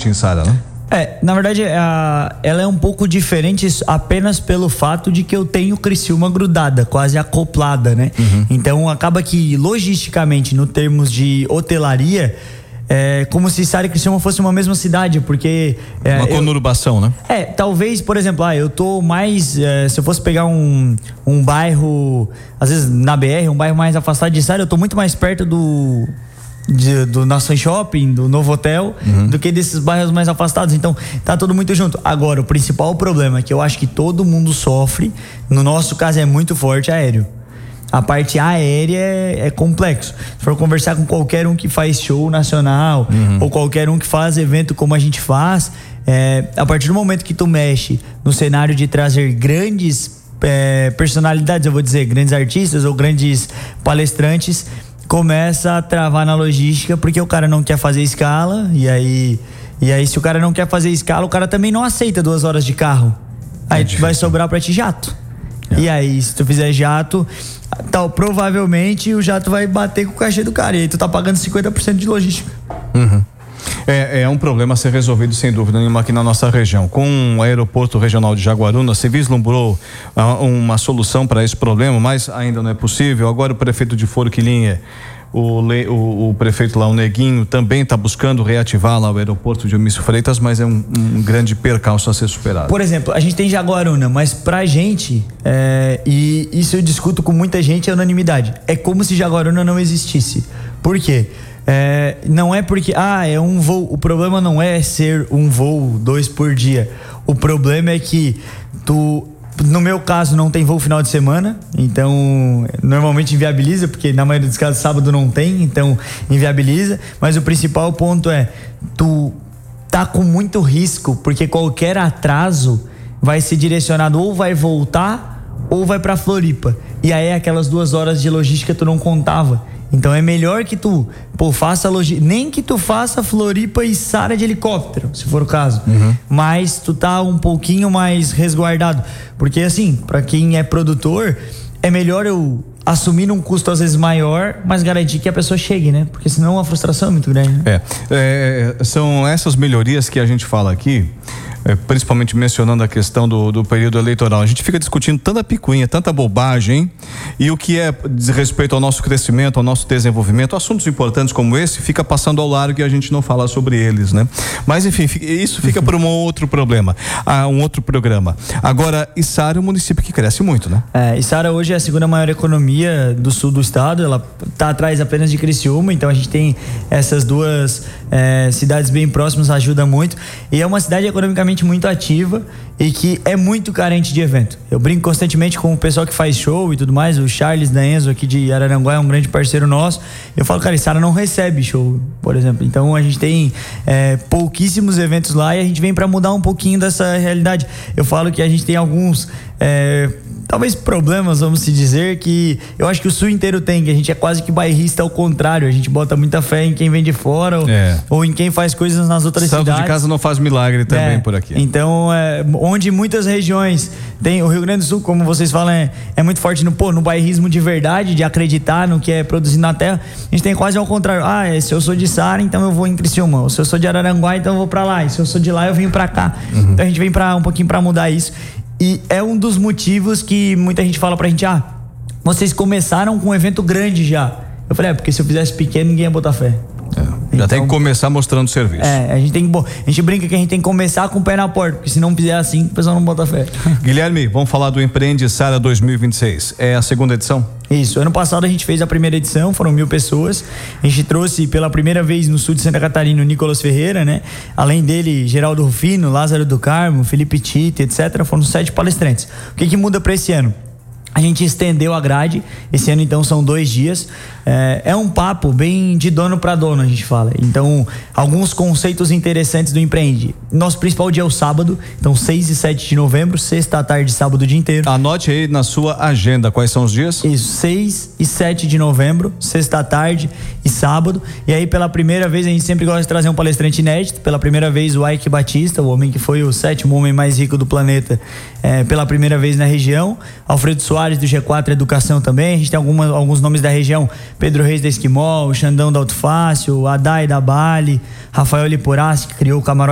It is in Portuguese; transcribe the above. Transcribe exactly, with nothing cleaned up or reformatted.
diferente em Sara, né? É, na verdade, a, ela é um pouco diferente apenas pelo fato de que eu tenho Criciúma grudada, quase acoplada, né? Uhum. Então, acaba que, logisticamente, no termos de hotelaria, é como se Sara e Criciúma fosse uma mesma cidade, porque... É, uma conurbação, eu, né? É, talvez, por exemplo, ah, eu tô mais... É, se eu fosse pegar um, um bairro, às vezes na B R, um bairro mais afastado de Sara, eu tô muito mais perto do... De, do nosso shopping, do novo hotel, uhum. do que desses bairros mais afastados. Então, tá tudo muito junto. Agora, o principal problema que eu acho que todo mundo sofre, no nosso caso é muito forte, é aéreo. A parte aérea é, é complexo. Se for conversar com qualquer um que faz show nacional, uhum. ou qualquer um que faz evento como a gente faz, é, a partir do momento que tu mexe no cenário de trazer grandes é, personalidades, eu vou dizer, grandes artistas ou grandes palestrantes, começa a travar na logística, porque o cara não quer fazer escala, e aí, e aí se o cara não quer fazer escala, o cara também não aceita duas horas de carro. Aí é vai sobrar pra ti jato. É. E aí, se tu fizer jato, tal, provavelmente o jato vai bater com o cachê do cara, e aí tu tá pagando cinquenta por cento de logística. Uhum. É, é um problema a ser resolvido, sem dúvida nenhuma, aqui na nossa região. Com o aeroporto regional de Jaguaruna, se vislumbrou uh, uma solução para esse problema, mas ainda não é possível. Agora o prefeito de Forquilinha, o, o, o prefeito lá, o Neguinho, também está buscando reativar lá o aeroporto de Omício Freitas, mas é um, um grande percalço a ser superado. Por exemplo, a gente tem Jaguaruna, mas pra gente, é, e isso eu discuto com muita gente, é unanimidade, é como se Jaguaruna não existisse. Por quê? É, não é porque, ah, é um voo. O problema não é ser um voo, dois por dia. O problema é que tu, no meu caso, não tem voo final de semana, então normalmente inviabiliza, porque na maioria dos casos sábado não tem, então inviabiliza. Mas o principal ponto é, tu tá com muito risco, porque qualquer atraso vai ser direcionado ou vai voltar ou vai pra Floripa. E aí aquelas duas horas de logística tu não contava. Então é melhor que tu, pô, faça logística, nem que tu faça Floripa e Sara de helicóptero, se for o caso. Uhum. Mas tu tá um pouquinho mais resguardado. Porque assim, pra quem é produtor, é melhor eu assumir um custo às vezes maior, mas garantir que a pessoa chegue, né? Porque senão a frustração é muito grande, né? É, é são essas melhorias que a gente fala aqui, é, principalmente mencionando a questão do, do período eleitoral. A gente fica discutindo tanta picuinha, tanta bobagem, e o que é diz respeito ao nosso crescimento, ao nosso desenvolvimento, assuntos importantes como esse, fica passando ao largo e a gente não fala sobre eles, né? Mas enfim, isso fica para um outro problema, ah, um outro programa. Agora, Içara é um município que cresce muito, né? É, Içara hoje é a segunda maior economia do sul do estado, ela tá atrás apenas de Criciúma, então a gente tem essas duas é, cidades bem próximas, ajuda muito, e é uma cidade economicamente muito ativa e que é muito carente de evento. Eu brinco constantemente com o pessoal que faz show e tudo mais, o Charles da Enzo aqui de Araranguá é um grande parceiro nosso. Eu falo, cara, Içara não recebe show, por exemplo, então a gente tem é, pouquíssimos eventos lá e a gente vem para mudar um pouquinho dessa realidade. Eu falo que a gente tem alguns é, talvez problemas, vamos se dizer, que eu acho que o sul inteiro tem, que a gente é quase que bairrista ao contrário, a gente bota muita fé em quem vem de fora ou, é. ou em quem faz coisas nas outras Santo cidades. de casa não faz milagre também é, por aqui. Então, é, onde muitas regiões tem, o Rio Grande do Sul, como vocês falam, é, é muito forte no, pô, no bairrismo de verdade, de acreditar no que é produzido na terra. A gente tem quase ao contrário, ah, é, se eu sou de Sara, então eu vou em Criciúma, ou se eu sou de Araranguá, então eu vou pra lá, e se eu sou de lá, eu venho pra cá. Uhum. Então a gente vem pra, um pouquinho pra mudar isso. E é um dos motivos que muita gente fala pra gente, ah, vocês começaram com um evento grande já. Eu falei, é, porque se eu fizesse pequeno, ninguém ia botar fé. É, já então, tem que começar mostrando serviço. É, a gente tem que, bom, a gente brinca que a gente tem que começar com o pé na porta, porque se não fizer assim, o pessoal não bota fé. Guilherme, vamos falar do Empreende Sara dois mil e vinte e seis. É a segunda edição? Isso, ano passado a gente fez a primeira edição, foram mil pessoas. A gente trouxe pela primeira vez no sul de Santa Catarina o Nicolas Ferreira, né? Além dele, Geraldo Rufino, Lázaro do Carmo, Felipe Tite, etcétera. Foram sete palestrantes. O que que muda para esse ano? A gente estendeu a grade, esse ano então são dois dias, é, é um papo bem de dono para dono, a gente fala, então alguns conceitos interessantes do Empreende. Nosso principal dia é o sábado, então seis e sete de novembro, sexta à tarde, sábado o dia inteiro. Anote aí na sua agenda, quais são os dias? Isso, seis e sete de novembro, sexta à tarde e sábado, e aí pela primeira vez a gente sempre gosta de trazer um palestrante inédito, pela primeira vez o Ike Batista, o homem que foi o sétimo homem mais rico do planeta, é, pela primeira vez na região, Alfredo Soares do G quatro Educação também, a gente tem alguma, alguns nomes da região, Pedro Reis da Esquimol, Xandão da Alto Fácil, Adai da Bali, Rafael Liporassi, que criou o Camarote